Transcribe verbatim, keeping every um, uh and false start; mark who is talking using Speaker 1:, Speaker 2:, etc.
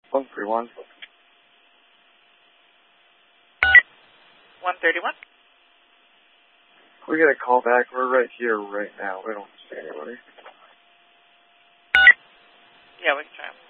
Speaker 1: one thirty-one.
Speaker 2: one thirty-one?
Speaker 1: We get a call back. We're right here right now. We don't see anybody.
Speaker 2: Yeah, we can try them.